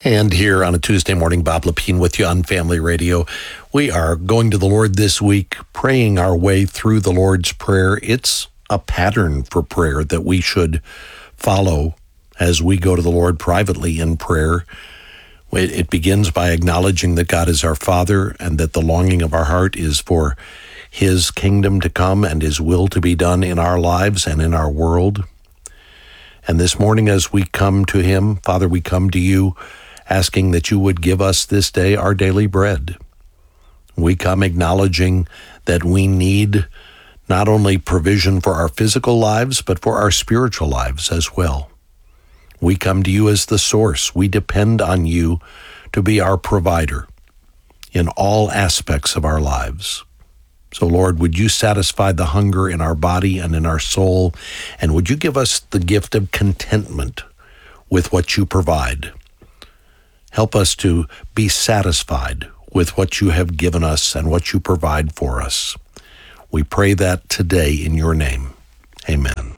And here on a Tuesday morning, Bob Lepine with you on Family Radio. We are going to the Lord this week, praying our way through the Lord's Prayer. It's a pattern for prayer that we should follow as we go to the Lord privately in prayer. It begins by acknowledging that God is our Father and that the longing of our heart is for His kingdom to come and His will to be done in our lives and in our world. And this morning as we come to Him, Father, we come to you asking that you would give us this day our daily bread. We come acknowledging that we need not only provision for our physical lives, but for our spiritual lives as well. We come to you as the source. We depend on you to be our provider in all aspects of our lives. So, Lord, would you satisfy the hunger in our body and in our soul, and would you give us the gift of contentment with what you provide? Help us to be satisfied with what you have given us and what you provide for us. We pray that today in your name. Amen.